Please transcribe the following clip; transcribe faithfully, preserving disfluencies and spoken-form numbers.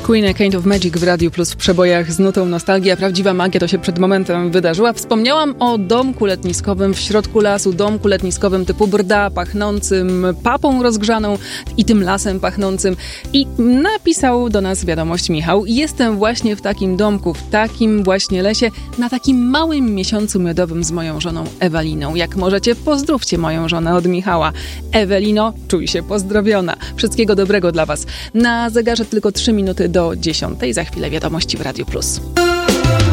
Queen A Kind of Magic w Radiu Plus w przebojach z nutą nostalgia. Prawdziwa magia to się przed momentem wydarzyła. Wspomniałam o domku letniskowym w środku lasu, domku letniskowym typu Brda, pachnącym papą rozgrzaną i tym lasem pachnącym. I napisał do nas wiadomość Michał. Jestem właśnie w takim domku, w takim właśnie lesie, na takim małym miesiącu miodowym z moją żoną Eweliną. Jak możecie, pozdrówcie moją żonę od Michała. Ewelino, czuj się pozdrowiona. Wszystkiego dobrego dla was. Na zegarze tylko trzy minuty do dziesiątej. Za chwilę wiadomości w Radiu Plus.